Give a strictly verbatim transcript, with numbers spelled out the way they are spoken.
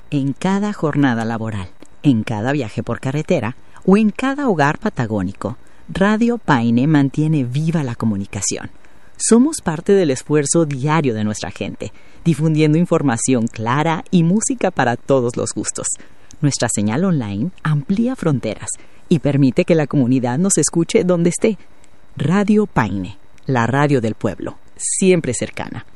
en cada jornada laboral, en cada viaje por carretera o en cada hogar patagónico, Radio Paine mantiene viva la comunicación. Somos parte del esfuerzo diario de nuestra gente, difundiendo información clara y música para todos los gustos. Nuestra señal online amplía fronteras y permite que la comunidad nos escuche donde esté. Radio Paine, la radio del pueblo, siempre cercana.